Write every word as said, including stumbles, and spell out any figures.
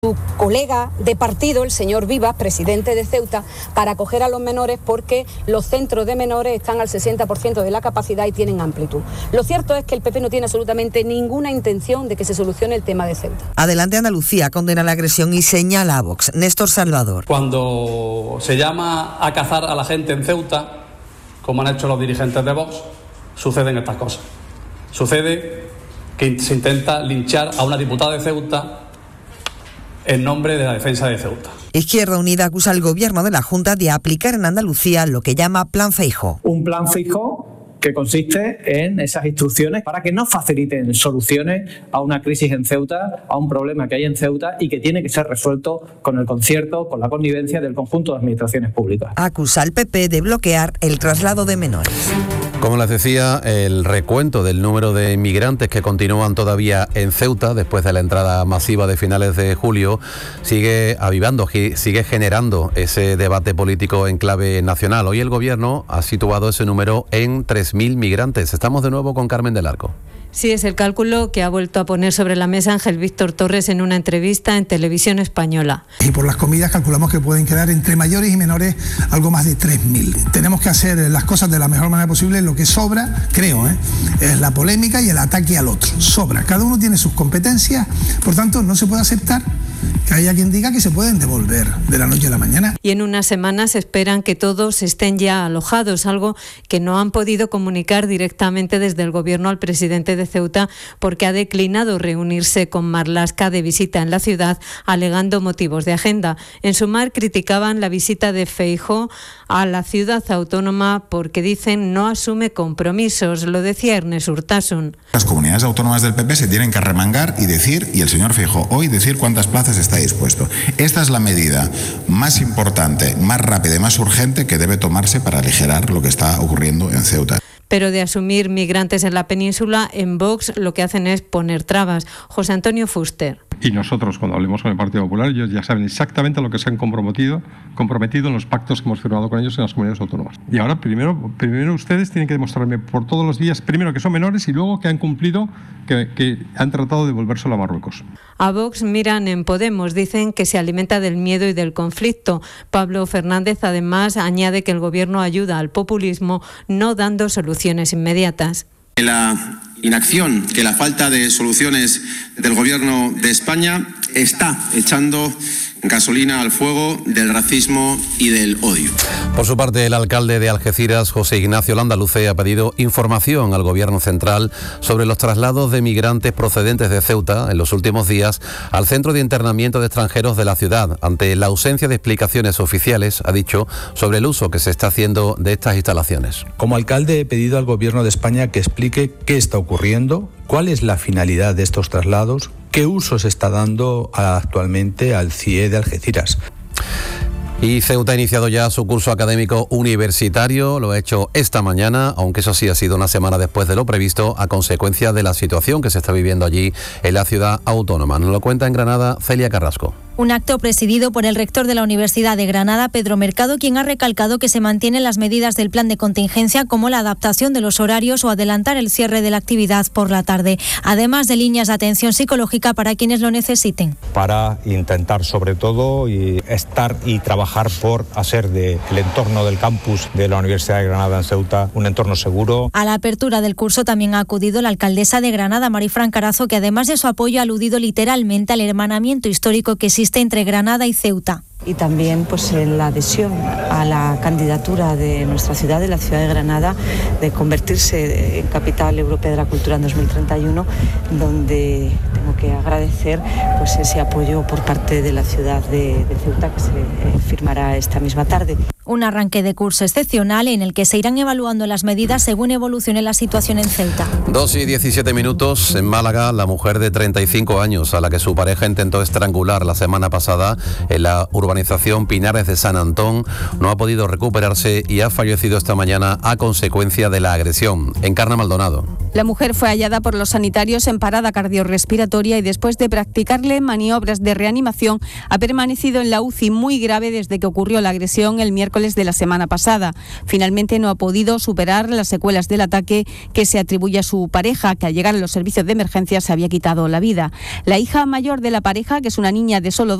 su colega de partido, el señor Vivas, presidente de Ceuta, para acoger a los menores porque los centros de menores están al sesenta por ciento de la capacidad y tienen amplitud. Lo cierto es que el P P no tiene absolutamente ninguna intención de que se solucione el tema de Ceuta. Adelante Andalucía condena la agresión y señala a Vox. Néstor Salvador. Cuando se llama a cazar a la gente en Ceuta, como han hecho los dirigentes de Vox, suceden estas cosas. Sucede que se intenta linchar a una diputada de Ceuta en nombre de la defensa de Ceuta. Izquierda Unida acusa al gobierno de la Junta de aplicar en Andalucía lo que llama Plan Feijóo. Un plan Feijóo que consiste en esas instrucciones para que no faciliten soluciones a una crisis en Ceuta, a un problema que hay en Ceuta y que tiene que ser resuelto con el concierto, con la connivencia del conjunto de administraciones públicas. Acusa al P P de bloquear el traslado de menores. Como les decía, el recuento del número de inmigrantes que continúan todavía en Ceuta después de la entrada masiva de finales de julio sigue avivando, sigue generando ese debate político en clave nacional. Hoy el gobierno ha situado ese número en tres mil migrantes. Estamos de nuevo con Carmen del Arco. Sí, es el cálculo que ha vuelto a poner sobre la mesa Ángel Víctor Torres en una entrevista en Televisión Española. Y por las comidas calculamos que pueden quedar entre mayores y menores algo más de tres mil. Tenemos que hacer las cosas de la mejor manera posible. Lo que sobra, creo, ¿eh? es la polémica y el ataque al otro. Sobra. Cada uno tiene sus competencias, por tanto no se puede aceptar que haya quien diga que se pueden devolver de la noche a la mañana. Y en unas semanas esperan que todos estén ya alojados, algo que no han podido comunicar directamente desde el gobierno al presidente de Ceuta porque ha declinado reunirse con Marlaska de visita en la ciudad, alegando motivos de agenda. En Sumar criticaban la visita de Feijóo a la ciudad autónoma porque dicen no asume compromisos, lo decía Ernest Urtasun. Las comunidades autónomas del P P se tienen que arremangar y decir, y el señor Feijóo hoy decir cuántas plazas está dispuesto. Esta es la medida más importante, más rápida y más urgente que debe tomarse para aligerar lo que está ocurriendo en Ceuta. Pero de asumir migrantes en la península, en Vox lo que hacen es poner trabas. José Antonio Fuster. Y nosotros, cuando hablemos con el Partido Popular, ellos ya saben exactamente a lo que se han comprometido, comprometido en los pactos que hemos firmado con ellos en las comunidades autónomas. Y ahora, primero, primero ustedes tienen que demostrarme por todos los días, primero que son menores y luego que han cumplido, que, que han tratado de devolvérselo a Marruecos. A Vox miran en Podemos, dicen que se alimenta del miedo y del conflicto. Pablo Fernández, además, añade que el gobierno ayuda al populismo, no dando soluciones inmediatas. La inacción, que la falta de soluciones del Gobierno de España está echando gasolina al fuego del racismo y del odio. Por su parte, el alcalde de Algeciras, José Ignacio Landaluce, ha pedido información al Gobierno central sobre los traslados de migrantes procedentes de Ceuta en los últimos días al centro de internamiento de extranjeros de la ciudad, ante la ausencia de explicaciones oficiales, ha dicho, sobre el uso que se está haciendo de estas instalaciones. Como alcalde he pedido al Gobierno de España que explique qué está ocurriendo, cuál es la finalidad de estos traslados, qué uso se está dando actualmente al C I E de Algeciras. Y Ceuta ha iniciado ya su curso académico universitario, lo ha hecho esta mañana, aunque eso sí ha sido una semana después de lo previsto, a consecuencia de la situación que se está viviendo allí en la ciudad autónoma. Nos lo cuenta en Granada Celia Carrasco. Un acto presidido por el rector de la Universidad de Granada, Pedro Mercado, quien ha recalcado que se mantienen las medidas del plan de contingencia como la adaptación de los horarios o adelantar el cierre de la actividad por la tarde, además de líneas de atención psicológica para quienes lo necesiten. Para intentar sobre todo y estar y trabajar por hacer del entorno del campus de la Universidad de Granada en Ceuta un entorno seguro. A la apertura del curso también ha acudido la alcaldesa de Granada, Marifran Carazo, que además de su apoyo ha aludido literalmente al hermanamiento histórico que existe entre Granada y Ceuta. Y también pues la adhesión a la candidatura de nuestra ciudad, de la ciudad de Granada, de convertirse en capital europea de la cultura en dos mil treinta y uno, donde tengo que agradecer pues ese apoyo por parte de la ciudad de, de Ceuta, que se eh, firmará esta misma tarde. Un arranque de curso excepcional en el que se irán evaluando las medidas según evolucione la situación en Ceuta. dos y diecisiete minutos. En Málaga, la mujer de treinta y cinco años a la que su pareja intentó estrangular la semana pasada en la urbanización Pinares de San Antón no ha podido recuperarse y ha fallecido esta mañana a consecuencia de la agresión. Encarna Maldonado. La mujer fue hallada por los sanitarios en parada cardiorrespiratoria y después de practicarle maniobras de reanimación ha permanecido en la U C I muy grave desde que ocurrió la agresión el miércoles miércoles de la semana pasada. Finalmente no ha podido superar las secuelas del ataque que se atribuye a su pareja, que al llegar a los servicios de emergencia se había quitado la vida. La hija mayor de la pareja, que es una niña de solo